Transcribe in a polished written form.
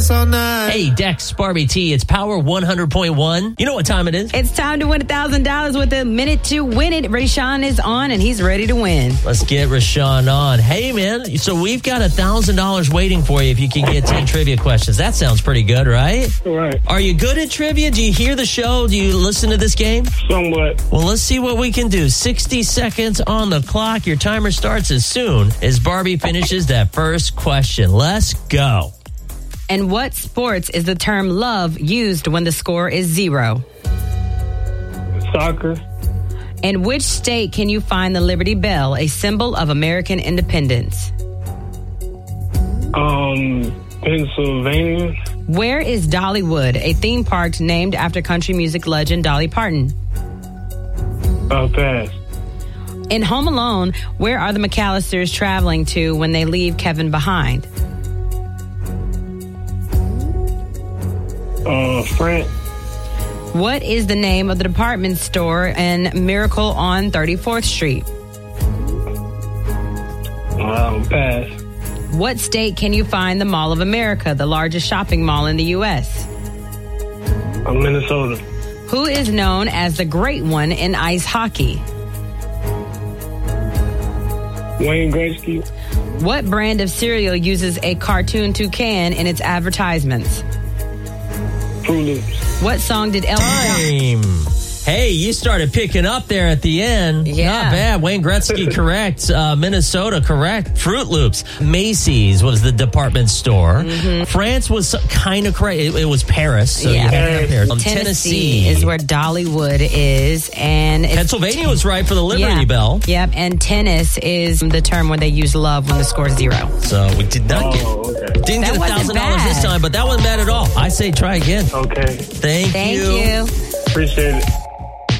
us all night. Hey, Dex, Barbie T, it's Power 100.1. You know what time it is? It's time to win $1,000 with a minute to win it. Rashawn is on, and he's ready to win. Let's get Rashawn on. Hey, man, so we've got $1,000 waiting for you if you can get 10 trivia questions. That sounds pretty good, right? Right. Are you good at trivia? Do you hear the show? Do you listen to this game? Somewhat. Well, let's see what we can do. 60 seconds on the clock. Your timer starts as soon as Barbie finishes that first question. Let's go. In what sports is the term love used when the score is 0? Soccer. In which state can you find the Liberty Bell, a symbol of American independence? Pennsylvania. Where is Dollywood, a theme park named after country music legend Dolly Parton? Pass. In Home Alone, where are the McAllisters traveling to when they leave Kevin behind? France. What is the name of the department store in Miracle on 34th Street? Pass. What state can you find the Mall of America, the largest shopping mall in the U.S.? Minnesota. Who is known as the Great One in ice hockey? Wayne Gretzky. What brand of cereal uses a cartoon toucan in its advertisements? Fruit Loops. What song did Elton John... Time. Hey, you started picking up there at the end. Yeah. Not bad. Wayne Gretzky, correct. Minnesota, correct. Fruit Loops. Macy's was the department store. Mm-hmm. France was kind of correct. It was Paris. So Yeah. you had to have Paris. Tennessee is where Dollywood is. And it's Pennsylvania was right for the Liberty Bell. Yep, and tennis is the term where they use love when the score's 0. So we did not didn't That get wasn't $1,000 this bad. time, but that wasn't bad at all. I say try again. Okay. Thank Thank you. you. Appreciate it.